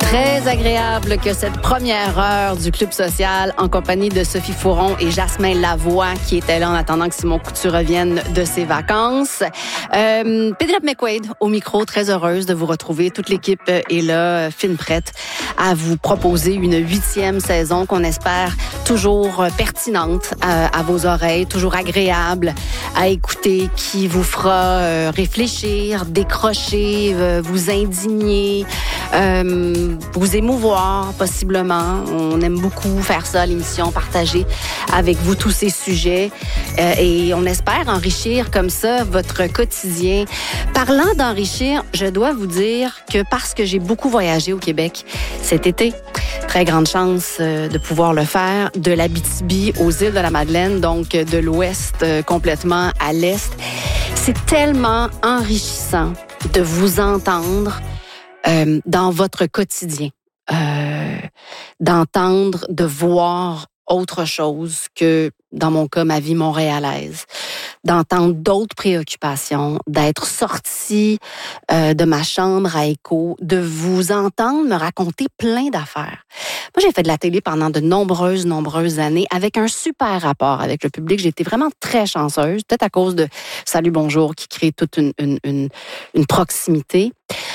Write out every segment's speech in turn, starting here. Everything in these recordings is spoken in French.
Très agréable que cette première heure du Club social en compagnie de Sophie Fouron et Jasmin Lavoie qui étaient là en attendant que Simon Coutu revienne de ses vacances. Pédrep McQuaid au micro, très heureuse de vous retrouver. Toute l'équipe est là, fine prête à vous proposer une 8e saison qu'on espère toujours pertinente à vos oreilles, toujours agréable à écouter, qui vous fera réfléchir, décrocher, vous indigner, vous émouvoir possiblement. On aime beaucoup faire ça, l'émission, partager avec vous tous ces sujets et on espère enrichir comme ça votre quotidien. Parlant d'enrichir, je dois vous dire que parce que j'ai beaucoup voyagé au Québec cet été, très grande chance de pouvoir le faire, de l'Abitibi aux îles de la Madeleine, donc de l'ouest complètement à l'est. C'est tellement enrichissant de vous entendre dans votre quotidien, d'entendre, de voir autre chose que, dans mon cas, ma vie montréalaise, d'entendre d'autres préoccupations, d'être sortie de ma chambre à écho, de vous entendre me raconter plein d'affaires. Moi, j'ai fait de la télé pendant de nombreuses années avec un super rapport avec le public. J'ai été vraiment très chanceuse, peut-être à cause de Salut Bonjour qui crée toute une proximité.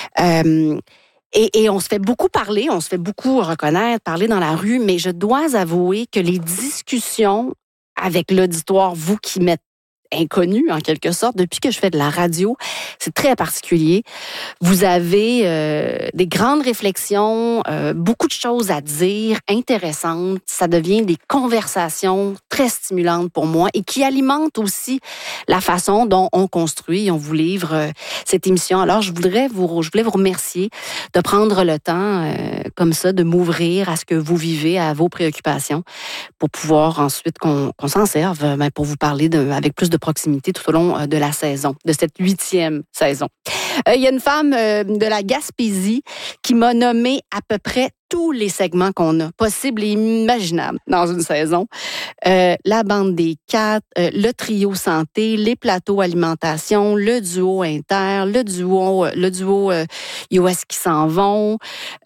Et on se fait beaucoup parler, on se fait beaucoup reconnaître, parler dans la rue, mais je dois avouer que les discussions avec l'auditoire, vous qui m'êtes inconnu en quelque sorte, depuis que je fais de la radio, c'est très particulier. Vous avez des grandes réflexions, beaucoup de choses à dire, intéressantes. Ça devient des conversations très stimulantes pour moi et qui alimentent aussi la façon dont on construit, on vous livre cette émission. Alors, je voulais vous remercier de prendre le temps comme ça, de m'ouvrir à ce que vous vivez, à vos préoccupations, pour pouvoir ensuite qu'on s'en serve pour vous parler avec plus de proximité tout au long de la saison, de cette 8e saison. Il y a une femme de la Gaspésie qui m'a nommé à peu près tous les segments qu'on a, possibles et imaginables dans une saison. La bande des 4, le trio santé, les plateaux alimentation, le duo inter, le duo US qui s'en vont,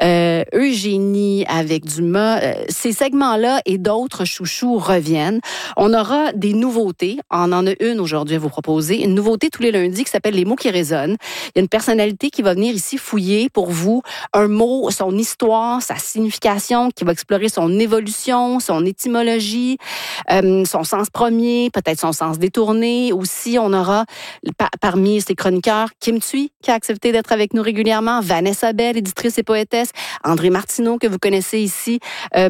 Eugénie avec Dumas. Ces segments-là et d'autres chouchous reviennent. On aura des nouveautés. On en a une aujourd'hui à vous proposer. Une nouveauté tous les lundis qui s'appelle Les mots qui résonnent. Il y a une personnalité qui va venir ici fouiller pour vous un mot, son histoire, sa signification, qui va explorer son évolution, son étymologie, son sens premier, peut-être son sens détourné. Aussi, on aura parmi ses chroniqueurs Kim Thuy, qui a accepté d'être avec nous régulièrement, Vanessa Bell, éditrice et poétesse, André Martineau, que vous connaissez ici,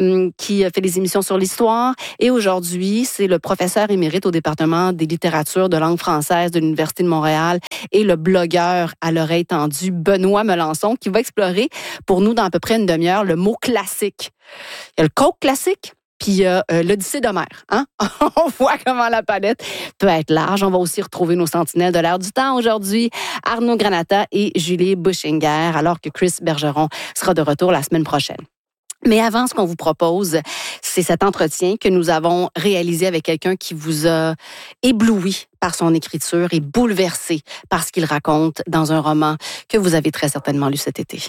qui fait des émissions sur l'histoire. Et aujourd'hui, c'est le professeur émérite au département des littératures de langue française de l'Université de Montréal et le blogueur à l'oreille tendue, Benoît Melançon, qui va explorer pour nous dans à peu près une demi-heure le mot classique. Il y a le coke classique, puis il y a l'Odyssée d'Homère. Hein? On voit comment la palette peut être large. On va aussi retrouver nos sentinelles de l'air du temps aujourd'hui, Arnaud Granata et Julie Buschinger, alors que Chris Bergeron sera de retour la semaine prochaine. Mais avant, ce qu'on vous propose, c'est cet entretien que nous avons réalisé avec quelqu'un qui vous a ébloui par son écriture et bouleversé par ce qu'il raconte dans un roman que vous avez très certainement lu cet été.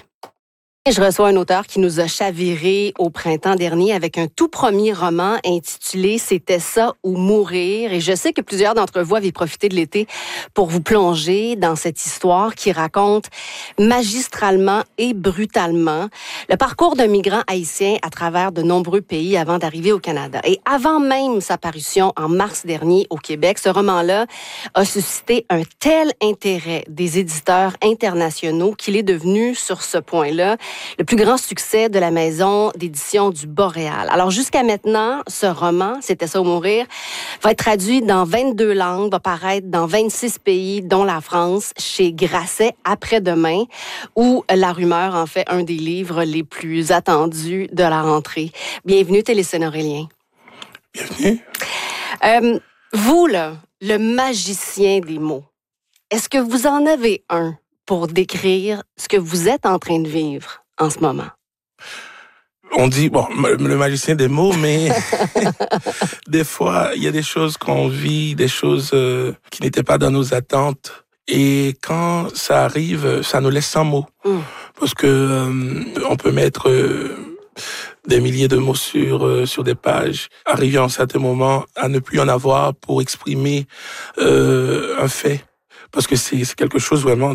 Je reçois un auteur qui nous a chaviré au printemps dernier avec un tout premier roman intitulé « C'était ça ou mourir ». Et je sais que plusieurs d'entre vous avaient profité de l'été pour vous plonger dans cette histoire qui raconte magistralement et brutalement le parcours d'un migrant haïtien à travers de nombreux pays avant d'arriver au Canada. Et avant même sa parution en mars dernier au Québec, ce roman-là a suscité un tel intérêt des éditeurs internationaux qu'il est devenu, sur ce point-là, le plus grand succès de la maison d'édition du Boréal. Alors, jusqu'à maintenant, ce roman, C'était ça ou mourir, va être traduit dans 22 langues, va paraître dans 26 pays, dont la France, chez Grasset, après-demain, où La Rumeur en fait un des livres les plus attendus de la rentrée. Bienvenue, Téléscène Aurélien. Bienvenue. Vous, là, le magicien des mots, est-ce que vous en avez un pour décrire ce que vous êtes en train de vivre en ce moment? On dit, le magicien des mots, mais des fois, il y a des choses qu'on vit, des choses qui n'étaient pas dans nos attentes. Et quand ça arrive, ça nous laisse sans mots. Parce que on peut mettre des milliers de mots sur des pages, arriver à un certain moment à ne plus en avoir pour exprimer un fait. Parce que c'est quelque chose vraiment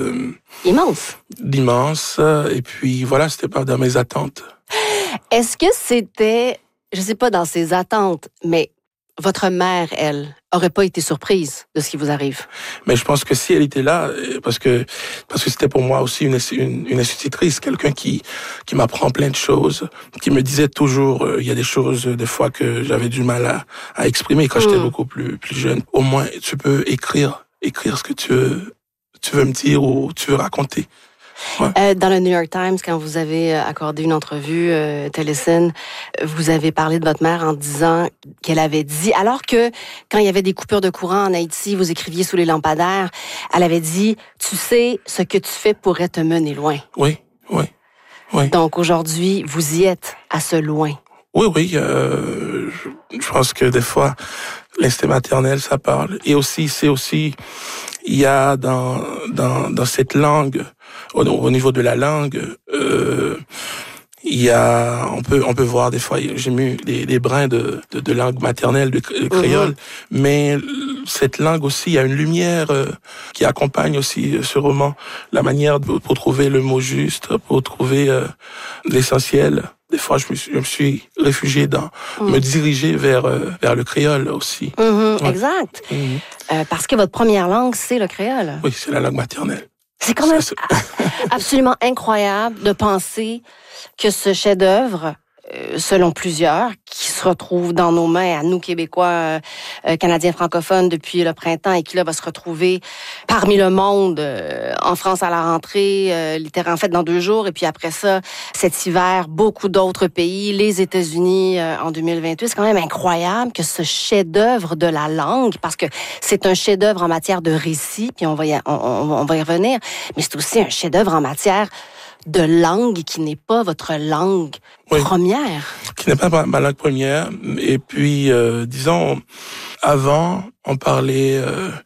d'immense. Et puis voilà, c'était pas dans mes attentes. Est-ce que c'était, je sais pas dans ses attentes, mais votre mère, elle, aurait pas été surprise de ce qui vous arrive? Mais je pense que si elle était là, parce que c'était pour moi aussi une institutrice, quelqu'un qui m'apprend plein de choses, qui me disait toujours, il y a des choses des fois que j'avais du mal à exprimer quand j'étais beaucoup plus jeune. Au moins, tu peux écrire ce que tu veux me dire ou tu veux raconter. Ouais. Dans le New York Times, quand vous avez accordé une entrevue, Tellison, vous avez parlé de votre mère en disant qu'elle avait dit, alors que quand il y avait des coupures de courant en Haïti, vous écriviez sous les lampadaires, elle avait dit, tu sais, ce que tu fais pourrait te mener loin. Oui. Donc aujourd'hui, vous y êtes à ce loin. Oui, je pense que des fois, l'instinct maternel, ça parle. Et aussi, il y a dans cette langue, au niveau de la langue, il y a, on peut voir des fois, j'ai mis des brins de langue maternelle, de créole, mais cette langue aussi, il y a une lumière qui accompagne aussi ce roman, la manière pour trouver le mot juste, pour trouver l'essentiel. Des fois, je me suis réfugié me diriger vers le créole aussi. Ouais. Exact. Parce que votre première langue, c'est le créole. Oui, c'est la langue maternelle. C'est quand même absolument incroyable de penser que ce chef-d'œuvre, selon plusieurs, qui se retrouve dans nos mains, à nous Québécois, Canadiens francophones depuis le printemps, et qui là va se retrouver parmi le monde, en France à la rentrée, littéralement en fait dans 2 jours, et puis après ça, cet hiver, beaucoup d'autres pays, les États-Unis en 2028. C'est quand même incroyable que ce chef-d'œuvre de la langue, parce que c'est un chef-d'œuvre en matière de récit, puis on va y revenir, mais c'est aussi un chef-d'œuvre en matière de langue qui n'est pas votre langue première. Qui n'est pas ma langue première. Et puis, disons, avant, on parlait...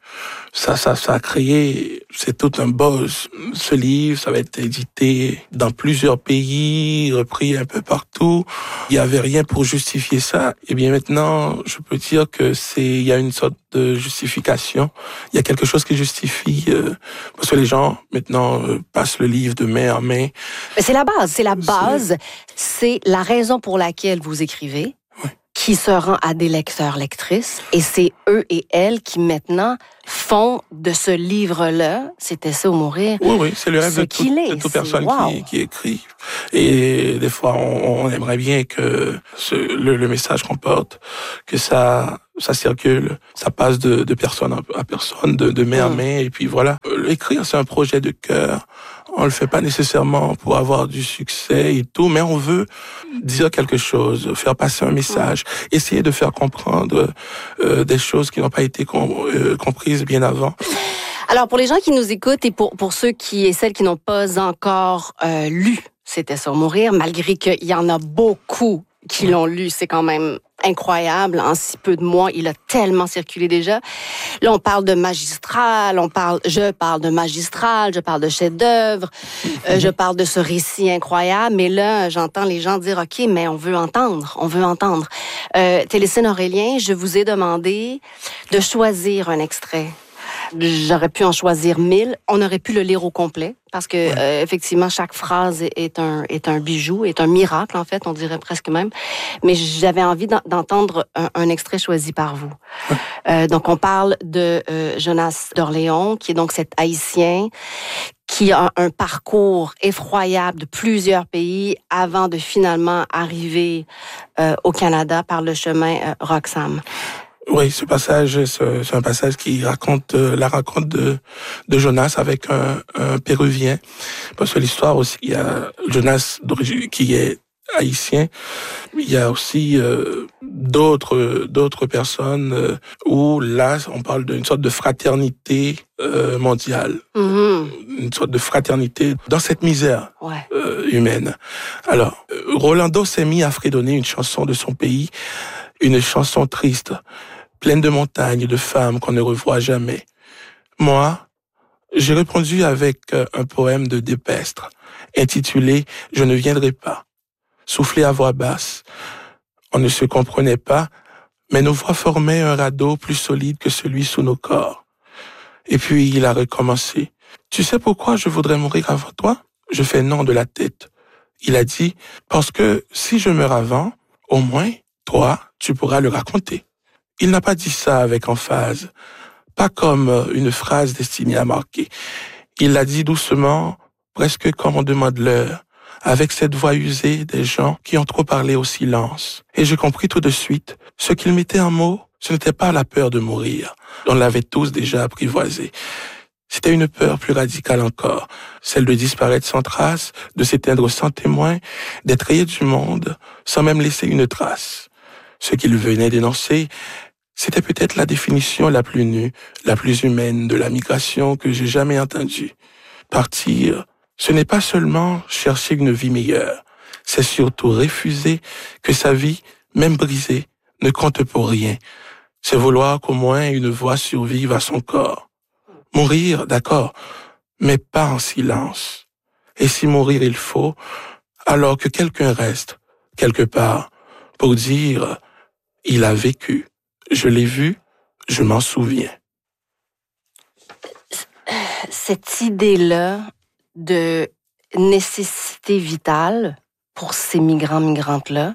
ça a créé... C'est tout un buzz. Ce livre, ça va être édité dans plusieurs pays, repris un peu partout. Il n'y avait rien pour justifier ça. Et bien maintenant, je peux dire que il y a une sorte de justification. Il y a quelque chose qui justifie... parce que les gens, maintenant, passent le livre de main en main. Mais c'est la base. C'est la raison pour laquelle vous écrivez, qui se rend à des lecteurs, lectrices, et c'est eux et elles qui maintenant font de ce livre-là, C'était ça ou mourir. Oui, c'est le rêve de toute personne qui écrit. Et des fois, on aimerait bien que le message qu'on porte, que ça circule, ça passe de personne à personne, de main à main, et puis voilà. Écrire, c'est un projet de cœur. On le fait pas nécessairement pour avoir du succès et tout, mais on veut dire quelque chose, faire passer un message, essayer de faire comprendre des choses qui n'ont pas été comprises bien avant. Alors, pour les gens qui nous écoutent et pour ceux et celles qui n'ont pas encore lu C'était ça, mourir, malgré qu'il y en a beaucoup qui l'ont lu, c'est quand même incroyable. En si peu de mois, il a tellement circulé déjà. Là, on parle de magistral, je parle de magistral, je parle de chef-d'œuvre, je parle de ce récit incroyable. Mais là, j'entends les gens dire, OK, mais on veut entendre. Télésine Aurélien, je vous ai demandé de choisir un extrait. J'aurais pu en choisir 1000. On aurait pu le lire au complet parce que effectivement chaque phrase est un bijou, est un miracle en fait, on dirait presque même. Mais j'avais envie d'entendre un extrait choisi par vous. Donc on parle de Jonas d'Orléans, qui est donc cet Haïtien qui a un parcours effroyable de plusieurs pays avant de finalement arriver au Canada par le chemin Roxham. Oui, ce passage, c'est un passage qui raconte la rencontre de Jonas avec un Péruvien. Parce que l'histoire aussi, il y a Jonas d'origine qui est haïtien. Il y a aussi d'autres personnes où là, on parle d'une sorte de fraternité mondiale. Une sorte de fraternité dans cette misère humaine. Alors, Rolando s'est mis à fredonner une chanson de son pays, une chanson triste, pleine de montagnes, de femmes qu'on ne revoit jamais. Moi, J'ai répondu avec un poème de Despestre, intitulé « Je ne viendrai pas ». Soufflé à voix basse, on ne se comprenait pas, mais nos voix formaient un radeau plus solide que celui sous nos corps. Et puis il a recommencé. « Tu sais pourquoi je voudrais mourir avant toi ?» Je fais non de la tête. Il a dit « Parce que si je meurs avant, au moins, toi, tu pourras le raconter. » Il n'a pas dit ça avec emphase, pas comme une phrase destinée à marquer. Il l'a dit doucement, presque comme on demande l'heure, avec cette voix usée des gens qui ont trop parlé au silence. Et j'ai compris tout de suite, ce qu'il mettait en mots, ce n'était pas la peur de mourir. On l'avait tous déjà apprivoisé. C'était une peur plus radicale encore, celle de disparaître sans trace, de s'éteindre sans témoin, d'être rayé du monde, sans même laisser une trace. Ce qu'il venait d'énoncer, c'était peut-être la définition la plus nue, la plus humaine de la migration que j'ai jamais entendue. Partir, ce n'est pas seulement chercher une vie meilleure, c'est surtout refuser que sa vie, même brisée, ne compte pour rien. C'est vouloir qu'au moins une voix survive à son corps. Mourir, d'accord, mais pas en silence. Et si mourir il faut, alors que quelqu'un reste, quelque part, pour dire « il a vécu, je l'ai vu, je m'en souviens ». Cette idée-là de nécessité vitale pour ces migrantes-là,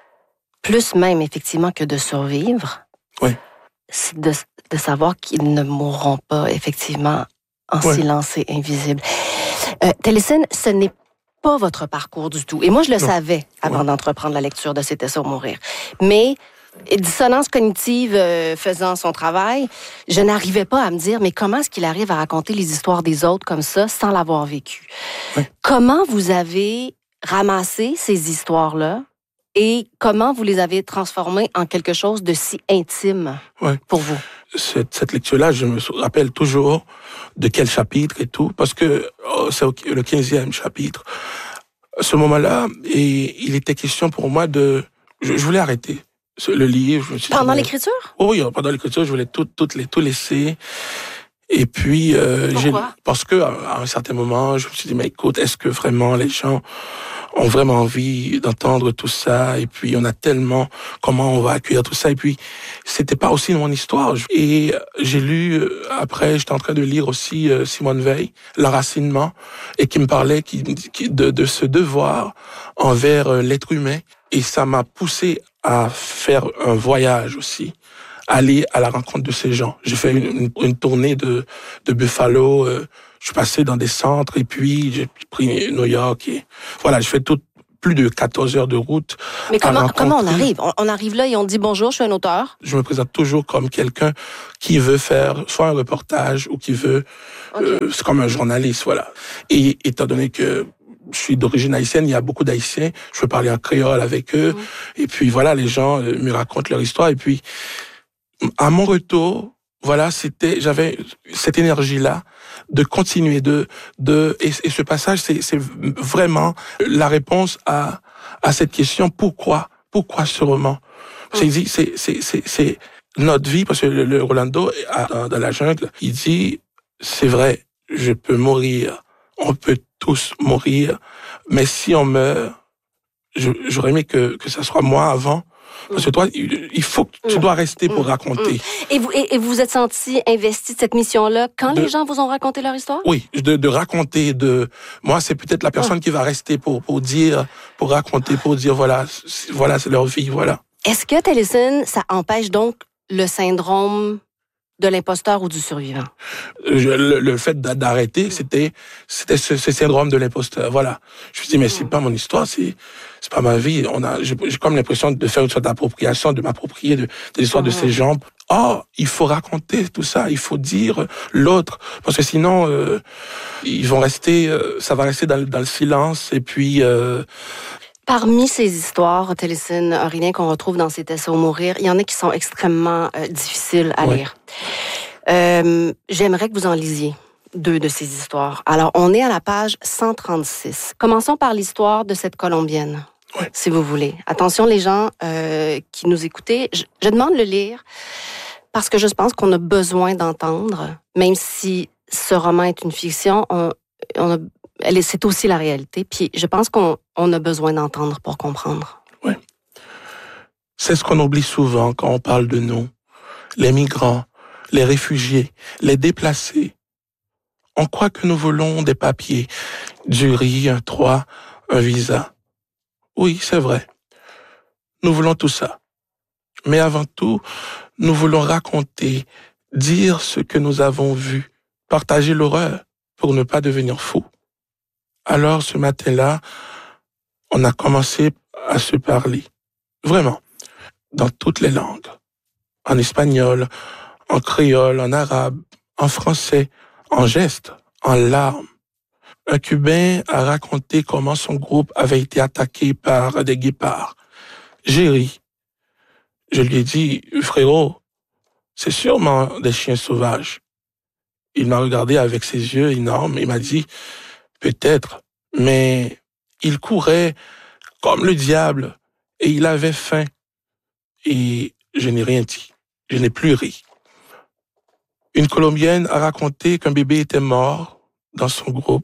plus même effectivement que de survivre, oui. C'est de savoir qu'ils ne mourront pas effectivement en silence et invisible. Taliesin, ce n'est pas votre parcours du tout. Et moi, je le savais avant d'entreprendre la lecture de C'était ça ou mourir. Mais dissonance cognitive faisant son travail, je n'arrivais pas à me dire, mais comment est-ce qu'il arrive à raconter les histoires des autres comme ça sans l'avoir vécu? Oui. Comment vous avez ramassé ces histoires-là et comment vous les avez transformées en quelque chose de si intime pour vous? Cette lecture-là, je me rappelle toujours de quel chapitre et tout, parce que c'est le 15e chapitre. À ce moment-là, et il était question pour moi de... Je voulais arrêter le livre. Je me suis pendant l'écriture? Oui, pendant l'écriture, je voulais tout laisser. Et puis, parce que à un certain moment, je me suis dit, mais écoute, est-ce que vraiment les gens ont vraiment envie d'entendre tout ça? Et puis, on a tellement, comment on va accueillir tout ça? Et puis, c'était pas aussi mon histoire. Et j'ai lu, après, j'étais en train de lire aussi Simone Veil, L'enracinement, et qui me parlait de ce devoir envers l'être humain. Et ça m'a poussé à faire un voyage aussi, aller à la rencontre de ces gens. J'ai fait une tournée de Buffalo, je suis passé dans des centres et puis j'ai pris New York et voilà, je fais plus de 14 heures de route. Mais comment on arrive? On arrive là et on dit bonjour, je suis un auteur. Je me présente toujours comme quelqu'un qui veut faire soit un reportage ou qui veut, c'est comme un journaliste, voilà. Et étant donné que je suis d'origine haïtienne, il y a beaucoup d'Haïtiens, je peux parler en créole avec eux, et puis voilà, les gens me racontent leur histoire, et puis à mon retour, voilà, j'avais cette énergie-là de continuer et ce passage, c'est vraiment la réponse à cette question, pourquoi ce roman? C'est notre vie, parce que le Rolando, dans la jungle, il dit, c'est vrai, je peux mourir, on peut tous mourir, mais si on meurt, j'aurais aimé que ça soit moi avant. Parce que toi, il faut que tu dois rester pour raconter. Et vous vous êtes senti investi de cette mission-là quand les gens vous ont raconté leur histoire? Oui, de raconter. Moi, c'est peut-être la personne qui va rester pour dire, pour raconter, pour dire voilà, c'est leur vie, voilà. Est-ce que, Taliesin, ça empêche donc le syndrome de l'imposteur ou du survivant? Le fait d'arrêter, c'était ce syndrome de l'imposteur. Voilà. Je me suis dit, mais c'est pas mon histoire, c'est pas ma vie. J'ai comme l'impression de faire une sorte d'appropriation, de m'approprier de l'histoire de ces gens. Oh, il faut raconter tout ça, il faut dire l'autre, parce que sinon, ils vont rester, ça va rester dans le silence, et puis... Parmi ces histoires, Taliesin Aurélien, qu'on retrouve dans C'était ça ou mourir, il y en a qui sont extrêmement difficiles à lire. J'aimerais que vous en lisiez 2 de ces histoires. Alors, on est à la page 136. Commençons par l'histoire de cette Colombienne, si vous voulez. Attention, les gens qui nous écoutez, je demande de le lire parce que je pense qu'on a besoin d'entendre, même si ce roman est une fiction, c'est aussi la réalité. Puis je pense qu'on a besoin d'entendre pour comprendre. Oui. C'est ce qu'on oublie souvent quand on parle de nous. Les migrants, les réfugiés, les déplacés. On croit que nous voulons des papiers, du riz, un toit, un visa. Oui, c'est vrai. Nous voulons tout ça. Mais avant tout, nous voulons raconter, dire ce que nous avons vu, partager l'horreur pour ne pas devenir fous. Alors, ce matin-là, on a commencé à se parler. Vraiment. Dans toutes les langues. En espagnol, en créole, en arabe, en français, en gestes, en larmes. Un Cubain a raconté comment son groupe avait été attaqué par des guépards. J'ai ri. Je lui ai dit, frérot, c'est sûrement des chiens sauvages. Il m'a regardé avec ses yeux énormes et m'a dit, peut-être, mais il courait comme le diable et il avait faim. Et je n'ai rien dit. Je n'ai plus ri. Une Colombienne a raconté qu'un bébé était mort dans son groupe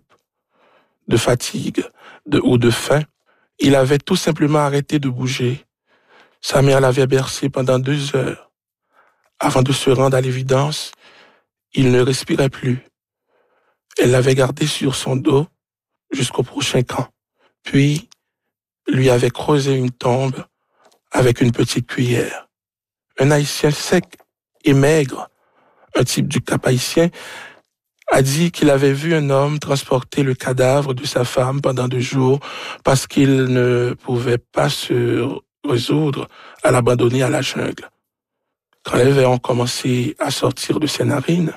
de fatigue ou de faim. Il avait tout simplement arrêté de bouger. Sa mère l'avait bercé pendant 2 heures. Avant de se rendre à l'évidence, il ne respirait plus. Elle l'avait gardé sur son dos jusqu'au prochain camp. Puis, lui avait creusé une tombe avec une petite cuillère. Un Haïtien sec et maigre, un type du Cap-Haïtien, a dit qu'il avait vu un homme transporter le cadavre de sa femme pendant 2 jours parce qu'il ne pouvait pas se résoudre à l'abandonner à la jungle. Quand les vers ont commencé à sortir de ses narines,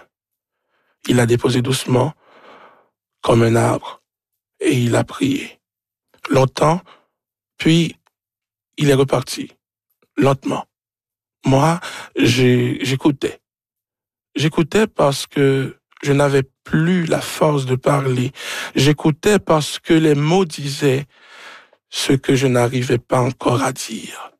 il l'a déposé doucement, comme un arbre, et il a prié. Longtemps, puis il est reparti, lentement. Moi, j'écoutais. J'écoutais parce que je n'avais plus la force de parler. J'écoutais parce que les mots disaient ce que je n'arrivais pas encore à dire.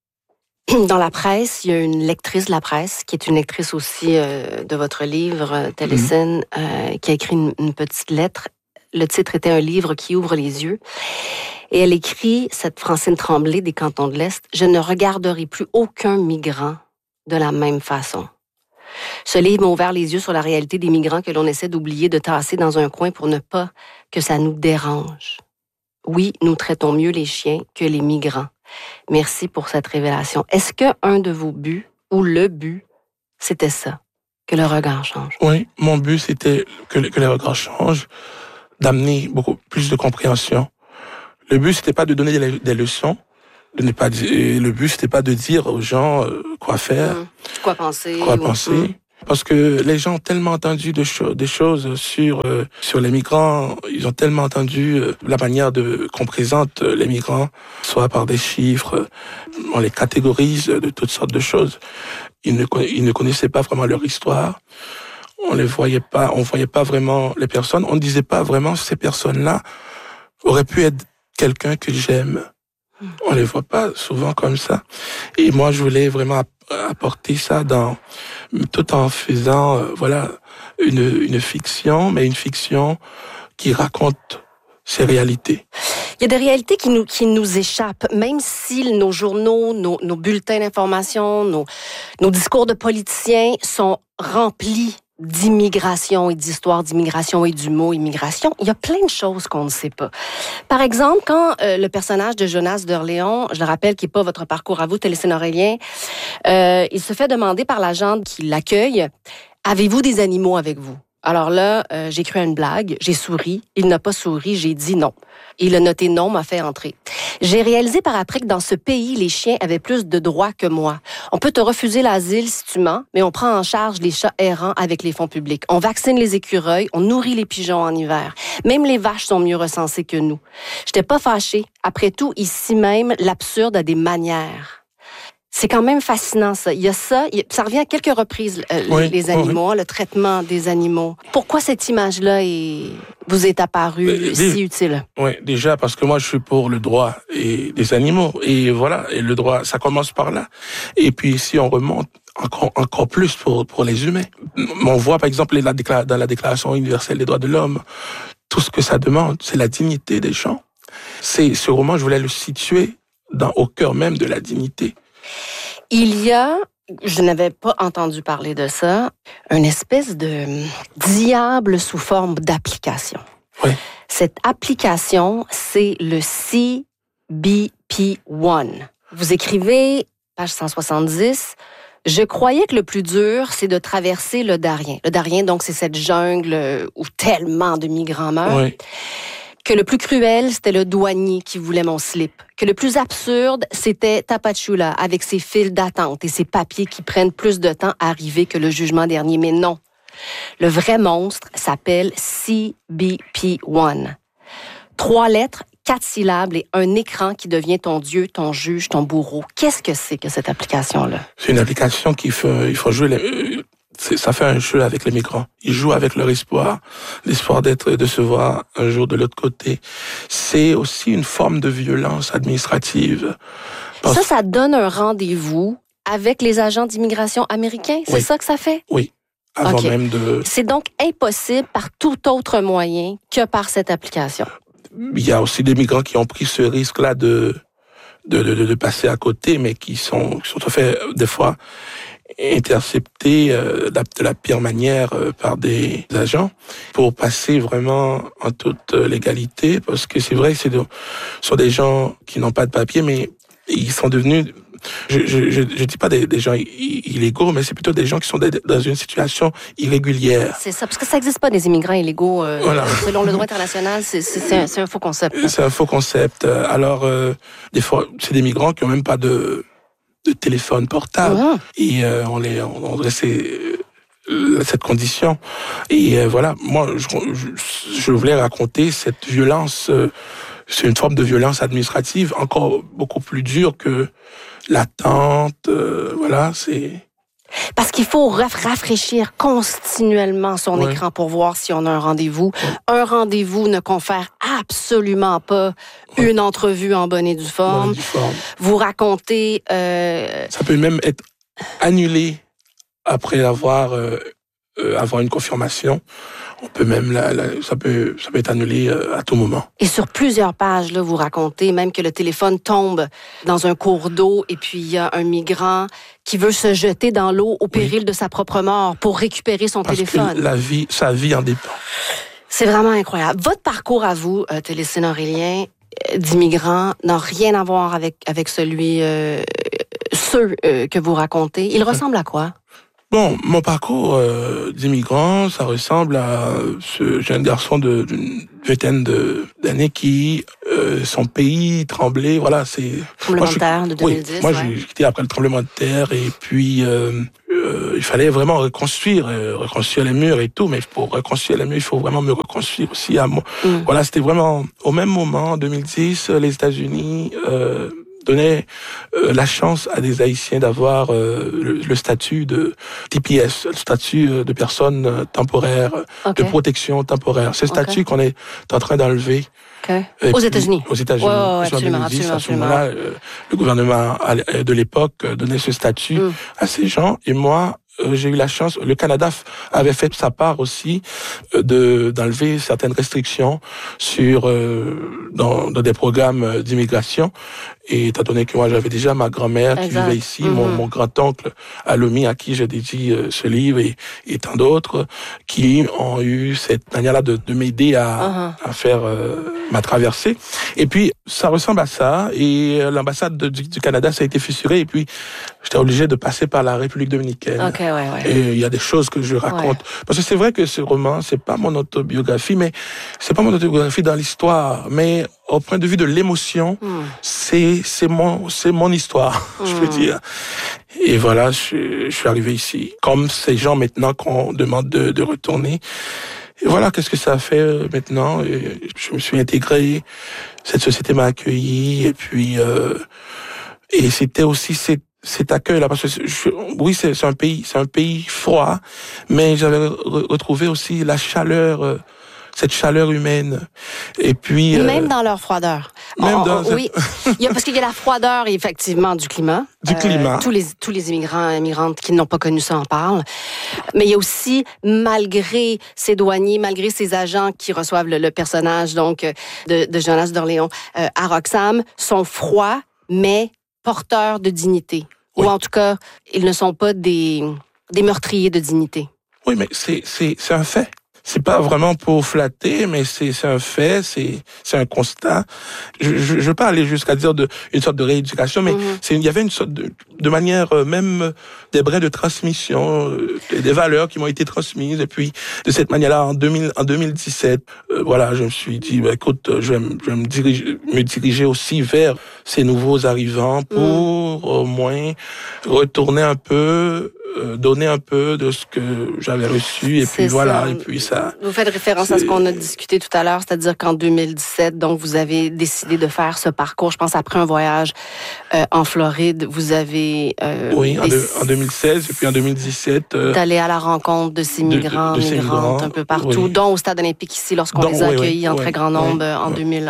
Dans la presse, il y a une lectrice de la presse, qui est une lectrice aussi de votre livre, Télécine, qui a écrit une petite lettre. Le titre était « Un livre qui ouvre les yeux ». Et elle écrit, cette Francine Tremblay des Cantons de l'Est, « Je ne regarderai plus aucun migrant de la même façon ». Ce livre m'a ouvert les yeux sur la réalité des migrants que l'on essaie d'oublier, de tasser dans un coin pour ne pas que ça nous dérange. Oui, nous traitons mieux les chiens que les migrants. Merci pour cette révélation. Est-ce qu'un de vos buts, ou le but, c'était ça, que le regard change? Oui, mon but, c'était que le regard change, d'amener beaucoup plus de compréhension. Le but, c'était pas de donner des leçons, de ne pas dire, le but, c'était pas de dire aux gens quoi faire, quoi penser. Parce que les gens ont tellement entendu des choses sur les migrants, ils ont tellement entendu la manière qu'on présente les migrants, soit par des chiffres, on les catégorise de toutes sortes de choses. Ils ne connaissaient pas vraiment leur histoire. On voyait pas vraiment les personnes. On ne disait pas vraiment ces personnes-là auraient pu être quelqu'un que j'aime. On les voit pas souvent comme ça. Et moi, je voulais vraiment apporter ça tout en faisant, une fiction, mais une fiction qui raconte ces réalités. Il y a des réalités qui nous échappent, même si nos journaux, nos bulletins d'information, nos discours de politiciens sont remplis d'immigration et d'histoire d'immigration et du mot immigration. Il y a plein de choses qu'on ne sait pas. Par exemple, quand le personnage de Jonas d'Orléans, je le rappelle, qui n'est pas votre parcours à vous, Télécine Aurélien, il se fait demander par l'agent qui l'accueille, « Avez-vous des animaux avec vous? » Alors là, j'ai cru à une blague, j'ai souri, il n'a pas souri, j'ai dit non. Il a noté non, m'a fait entrer. J'ai réalisé par après que dans ce pays, les chiens avaient plus de droits que moi. On peut te refuser l'asile si tu mens, mais on prend en charge les chats errants avec les fonds publics. On vaccine les écureuils, on nourrit les pigeons en hiver. Même les vaches sont mieux recensées que nous. J'étais pas fâchée. Après tout, ici même, l'absurde a des manières. C'est quand même fascinant, ça. Il y a ça ça revient à quelques reprises, les animaux, le traitement des animaux. Pourquoi cette image-là vous est apparue si utile? Oui, déjà parce que moi, je suis pour le droit des animaux. Et voilà, et le droit, ça commence par là. Et puis, si on remonte encore plus pour les humains. On voit par exemple dans la Déclaration universelle des droits de l'homme, tout ce que ça demande, c'est la dignité des gens. Ce roman, je voulais le situer au cœur même de la dignité. Il y a, je n'avais pas entendu parler de ça, une espèce de diable sous forme d'application. Oui. Cette application, c'est le CBP-1. Vous écrivez, page 170, « Je croyais que le plus dur, c'est de traverser le Darien. » Le Darien, donc, c'est cette jungle où tellement de migrants meurent. Oui. Que le plus cruel, c'était le douanier qui voulait mon slip. Que le plus absurde, c'était Tapachula, avec ses files d'attente et ses papiers qui prennent plus de temps à arriver que le jugement dernier. Mais non. Le vrai monstre s'appelle CBP-1. 3 lettres, 4 syllabes et un écran qui devient ton Dieu, ton juge, ton bourreau. Qu'est-ce que c'est que cette application-là? C'est une application il faut jouer ça fait un jeu avec les migrants. Ils jouent avec leur espoir, l'espoir de se voir un jour de l'autre côté. C'est aussi une forme de violence administrative. Ça donne un rendez-vous avec les agents d'immigration américains? C'est ça que ça fait? Oui. Avant même de... C'est donc impossible par tout autre moyen que par cette application. Il y a aussi des migrants qui ont pris ce risque-là de passer à côté, mais qui sont tout à fait, des fois, interceptés de la pire manière par des agents pour passer vraiment en toute légalité, parce que c'est vrai que ce sont des gens qui n'ont pas de papier, mais ils sont devenus... Je dis pas des gens illégaux, mais c'est plutôt des gens qui sont dans une situation irrégulière. C'est ça, parce que ça n'existe pas des immigrants illégaux. Voilà. Selon le droit international, c'est un faux concept. C'est un faux concept. Alors, des fois, c'est des migrants qui ont même pas de téléphone portable. Et on dressait cette condition. Et voilà, moi, je voulais raconter cette violence. C'est une forme de violence administrative encore beaucoup plus dure que l'attente. Voilà, c'est... Parce qu'il faut rafraîchir continuellement son écran pour voir si on a un rendez-vous. Un rendez-vous ne confère absolument pas une entrevue en bonne et due forme. Vous racontez... Ça peut même être annulé après avoir une confirmation. On peut même ça peut être annulé à tout moment. Et sur plusieurs pages, là, vous racontez même que le téléphone tombe dans un cours d'eau et puis il y a un migrant qui veut se jeter dans l'eau au péril de sa propre mort pour récupérer son téléphone. Parce que sa vie en dépend. C'est vraiment incroyable. Votre parcours à vous, Télésine Aurélien, d'immigrant, n'a rien à voir avec celui ceux que vous racontez. Il ressemble à quoi? Bon, mon parcours d'immigrant, ça ressemble à ce jeune garçon d'une vingtaine d'années qui, son pays tremblait, voilà, c'est... Tremblement de terre de 2010. Oui, moi, j'ai quitté après le tremblement de terre et puis il fallait vraiment reconstruire les murs et tout, mais pour reconstruire les murs, il faut vraiment me reconstruire aussi à moi. Voilà, c'était vraiment au même moment, en 2010, les États-Unis donnait la chance à des Haïtiens d'avoir le statut de TPS, le statut de personne temporaire, de protection temporaire. C'est le statut qu'on est en train d'enlever. Aux États-Unis. Aux États-Unis. Absolument, en 2010, à ce moment-là, le gouvernement de l'époque donnait ce statut à ces gens. Et moi, j'ai eu la chance, le Canada avait fait sa part aussi d'enlever certaines restrictions dans des programmes d'immigration. Et étant donné que moi j'avais déjà ma grand-mère qui vivait ici, mon grand-oncle Alomi à qui j'ai dédié ce livre et tant d'autres qui ont eu cette manière-là de m'aider à faire ma traversée. Et puis ça ressemble à ça. Et l'ambassade du Canada, ça a été fissuré. Et puis j'étais obligé de passer par la République dominicaine. Et il y a des choses que je raconte. Parce que c'est vrai que ce roman, c'est pas mon autobiographie, mais c'est pas mon autobiographie dans l'histoire. Mais au point de vue de l'émotion, c'est mon histoire, je peux dire. Et voilà, je suis arrivé ici. Comme ces gens maintenant qu'on demande de retourner. Et voilà, qu'est-ce que ça a fait maintenant. Et je me suis intégré. Cette société m'a accueilli. Et puis, et c'était aussi cet accueil-là, parce que oui, c'est un pays froid, mais j'avais retrouvé aussi la chaleur cette chaleur humaine. Et puis même dans leur froideur. Oui, parce qu'il y a la froideur effectivement du climat. Du climat. Tous les immigrants et immigrantes qui n'ont pas connu ça en parlent. Mais il y a aussi, malgré ces douaniers, malgré ces agents qui reçoivent le personnage donc de Jonas d'Orléans à Roxham, sont froids mais porteurs de dignité. Oui. Ou en tout cas, ils ne sont pas des meurtriers de dignité. Oui, mais c'est un fait. C'est pas vraiment pour flatter, mais c'est un fait, c'est un constat. Je veux pas aller jusqu'à dire une sorte de rééducation, mais il y avait une sorte de manière, même des brins de transmission, des valeurs qui m'ont été transmises. Et puis, de cette manière-là, en 2017, voilà, je me suis dit, écoute, je vais me diriger aussi vers ces nouveaux arrivants pour au moins retourner un peu, donner un peu de ce que j'avais reçu, et puis voilà, et puis ça... Vous faites référence à ce qu'on a discuté tout à l'heure, c'est-à-dire qu'en 2017, donc, vous avez décidé de faire ce parcours, je pense, après un voyage en Floride, vous avez... oui, en 2016, et puis en 2017... d'aller à la rencontre de ces migrants, migrantes, un peu partout, dont au Stade olympique ici, lorsqu'on les a accueillis en très grand nombre en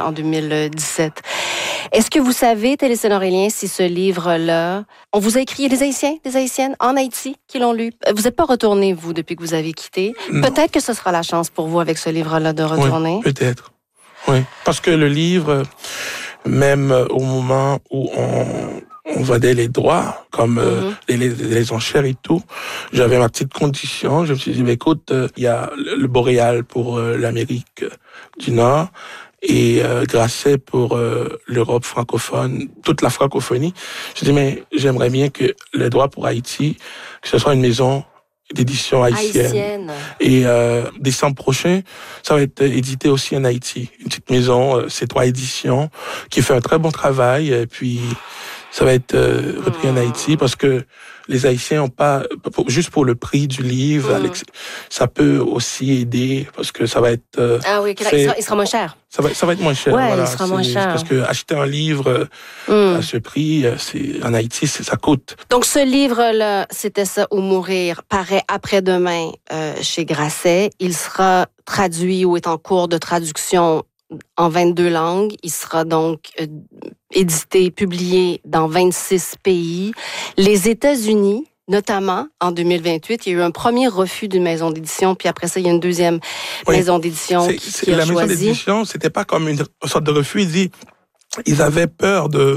2017. Est-ce que vous savez, Télésène Aurélien, si ce livre-là... On vous a écrit, des Haïtiens, des Haïtiennes en Haïti qui l'ont lu. Vous n'êtes pas retourné, vous, depuis que vous avez quitté. Peut-être que ce sera la chance pour vous, avec ce livre-là, de retourner. Oui, peut-être. Oui, parce que le livre, même au moment où on vendait les droits, comme les enchères et tout, j'avais ma petite condition. Je me suis dit, écoute, il y a le Boréal pour l'Amérique du Nord, et Grasset pour l'Europe francophone, toute la francophonie. Je dis, mais j'aimerais bien que les droits pour Haïti, que ce soit une maison d'édition haïtienne. Et décembre prochain, ça va être édité aussi en Haïti. Une petite maison, C3 Éditions, qui fait un très bon travail. Et puis, ça va être repris en Haïti, parce que les Haïtiens ont pas, juste pour le prix du livre, ça peut aussi aider, parce que ça va être... ah oui, il sera moins cher. Ça va être moins cher. Ouais, voilà. Il sera moins cher. Parce que acheter un livre à ce prix, en Haïti, ça coûte. Donc, ce livre-là, C'était ça ou mourir, paraît après-demain chez Grasset. Il sera traduit ou est en cours de traduction en 22 langues. Il sera donc édité, publié dans 26 pays. Les États-Unis, notamment, en 2028, il y a eu un premier refus d'une maison d'édition, puis après ça, il y a une deuxième maison d'édition qui a choisi. La maison d'édition, c'était pas comme une sorte de refus. Il dit, ils avaient peur de...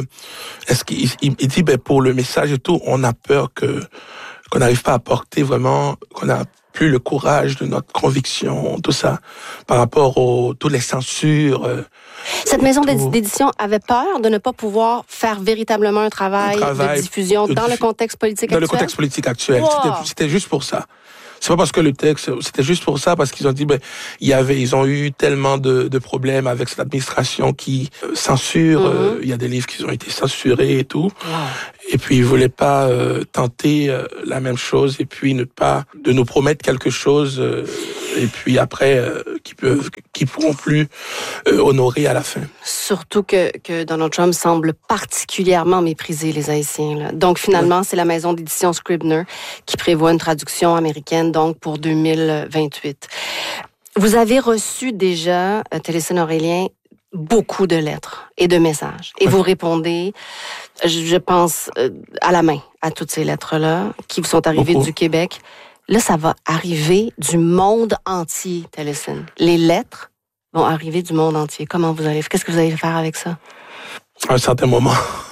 Il dit, pour le message et tout, on a peur qu'on n'arrive pas à porter vraiment, qu'on a plus le courage de notre conviction, tout ça, par rapport toutes les censures. Cette maison d'édition avait peur de ne pas pouvoir faire véritablement un travail de diffusion dans le contexte politique actuel? Dans le contexte politique actuel. Wow. C'était juste pour ça. C'est pas parce que le texte, c'était juste pour ça, parce qu'ils ont dit, ils ont eu tellement de problèmes avec cette administration qui censure, il y a des livres qui ont été censurés et tout. Wow. Et puis, ils voulaient pas tenter la même chose, et puis de nous promettre quelque chose, et puis après, qui pourront plus honorer à la fin. Surtout que Donald Trump semble particulièrement mépriser les Haïtiens, là. Donc, finalement, c'est la maison d'édition Scribner qui prévoit une traduction américaine, donc, pour 2028. Vous avez reçu déjà, Télésène Aurélien, beaucoup de lettres et de messages. Et vous répondez, je pense, à la main à toutes ces lettres-là qui vous sont arrivées du Québec. Là, ça va arriver du monde entier, Télésène. Les lettres vont arriver du monde entier. Qu'est-ce que vous allez faire avec ça? À un certain moment,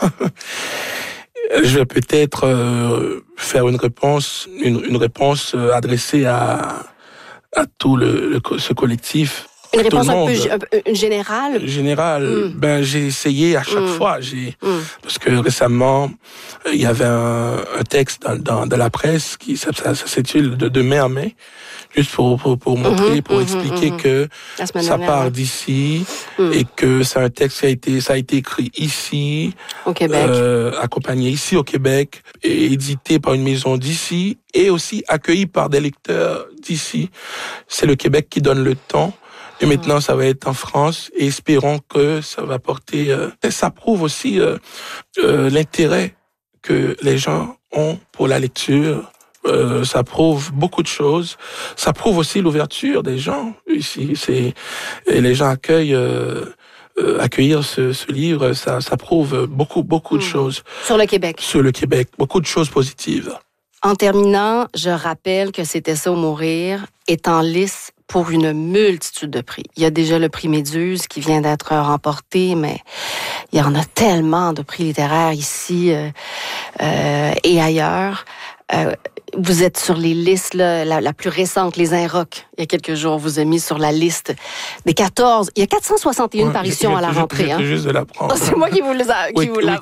je vais peut-être faire une réponse adressée à tout ce collectif. Une réponse un peu générale? Générale. J'ai essayé à chaque fois. Parce que récemment, il y avait un texte dans la presse qui s'intitule de mai en mai, juste pour montrer, pour expliquer que ça part d'ici et que c'est un texte ça a été écrit ici, au Québec, accompagné ici au Québec, et édité par une maison d'ici et aussi accueilli par des lecteurs d'ici. C'est le Québec qui donne le ton. Et maintenant, ça va être en France, et espérons que ça va porter... ça prouve aussi l'intérêt que les gens ont pour la lecture, Ça prouve beaucoup de choses. Ça prouve aussi l'ouverture des gens ici. Et les gens accueillir ce livre, ça prouve beaucoup de choses. Sur le Québec. Sur le Québec, beaucoup de choses positives. En terminant, je rappelle que C'était ça ou mourir est en lice pour une multitude de prix. Il y a déjà le prix Méduse qui vient d'être remporté, mais il y en a tellement de prix littéraires ici et ailleurs. Vous êtes sur les listes, là, la plus récente, les Inrocks. Il y a quelques jours, on vous a mis sur la liste des 14. Il y a 461 parutions à la rentrée. J'ai juste de l'apprendre. C'est moi qui vous l'apprends.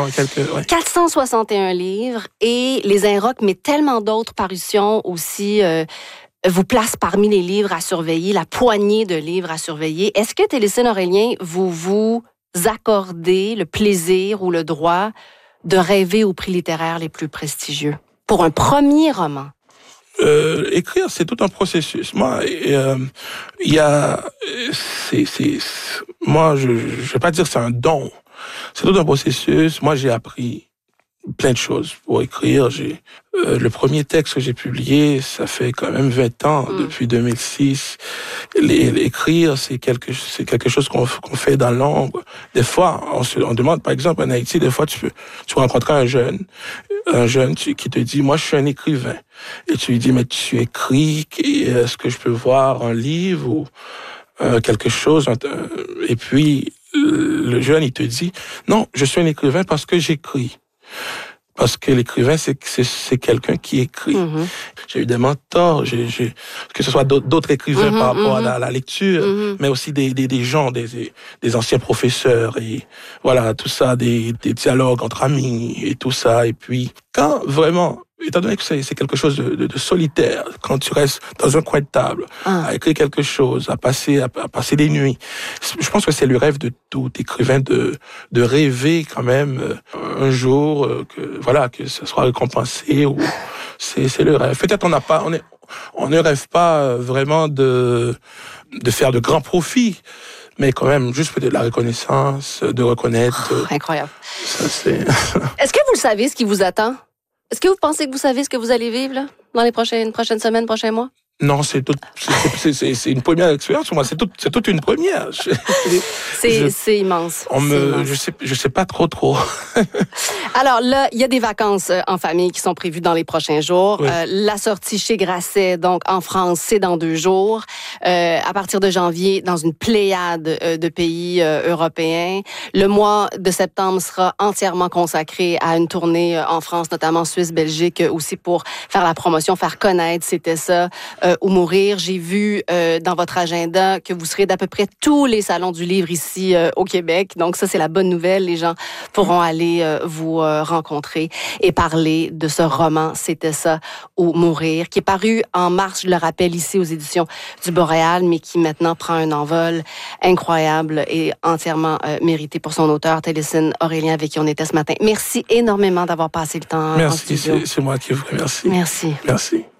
461 livres. Et les Inrocks, mais tellement d'autres parutions aussi, vous placent parmi les livres à surveiller, la poignée de livres à surveiller. Est-ce que, Télécine Aurélien, vous accordez le plaisir ou le droit de rêver aux prix littéraires les plus prestigieux? Pour un premier roman? Écrire, c'est tout un processus. Moi, moi, je vais pas dire que c'est un don. C'est tout un processus. Moi, j'ai appris plein de choses pour écrire. Le premier texte que j'ai publié, ça fait quand même 20 ans, depuis 2006. Écrire, c'est quelque chose qu'on fait dans l'ombre. Des fois, on demande, par exemple, en Haïti, des fois, tu rencontrer un jeune qui te dit, moi, je suis un écrivain. Et tu lui dis, mais tu écris, est-ce que je peux voir un livre ou quelque chose? Et puis, le jeune, il te dit, non, je suis un écrivain parce que j'écris. Parce que l'écrivain, c'est quelqu'un qui écrit. Mm-hmm. J'ai eu des mentors, que ce soit d'autres écrivains par rapport à la lecture, mais aussi des gens, des anciens professeurs, et voilà, tout ça, des dialogues entre amis, et tout ça. Et puis, quand vraiment, étant donné que c'est quelque chose de solitaire, quand tu restes dans un coin de table, à écrire quelque chose, à passer des nuits, je pense que c'est le rêve de tout écrivain de rêver quand même un jour que ça soit récompensé, ou c'est le rêve. Peut-être on ne rêve pas vraiment de faire de grands profits, mais quand même juste peut-être la reconnaissance, de reconnaître. Incroyable. Ça, c'est. Est-ce que vous le savez, ce qui vous attend? Est-ce que vous pensez que vous savez ce que vous allez vivre là, dans les prochaines semaines, prochains mois? Non, c'est une première expérience pour moi. C'est toute une première. C'est immense. Je sais pas trop. Alors là, il y a des vacances en famille qui sont prévues dans les prochains jours. Oui. La sortie chez Grasset, donc en France, c'est dans 2 jours. À partir de janvier, dans une pléiade de pays européens. Le mois de septembre sera entièrement consacré à une tournée en France, notamment Suisse, Belgique, aussi pour faire la promotion, faire connaître C'était ça ou mourir. J'ai vu dans votre agenda que vous serez d'à peu près tous les salons du livre ici au Québec. Donc ça, c'est la bonne nouvelle. Les gens pourront aller vous rencontrer et parler de ce roman C'était ça ou mourir, qui est paru en mars, je le rappelle, ici aux éditions du Boréal, mais qui maintenant prend un envol incroyable et entièrement mérité pour son auteur, Télécine Aurélien, avec qui on était ce matin. Merci énormément d'avoir passé le temps en studio. Merci, c'est moi qui vous remercie. Merci.